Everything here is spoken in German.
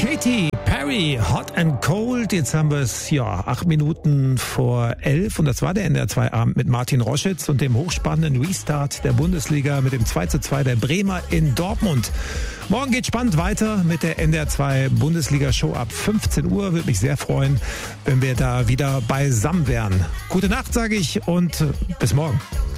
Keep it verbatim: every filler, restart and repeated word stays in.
Katy Perry, Hot and Cold. Jetzt haben wir es, ja, acht Minuten vor elf. Und das war der N D R zwei Abend mit Martin Roschitz und dem hochspannenden Restart der Bundesliga mit dem zwei zu zwei der Bremer in Dortmund. Morgen geht spannend weiter mit der N D R zwei Bundesliga-Show ab fünfzehn Uhr. Würde mich sehr freuen, wenn wir da wieder beisammen wären. Gute Nacht, sage ich, und bis morgen.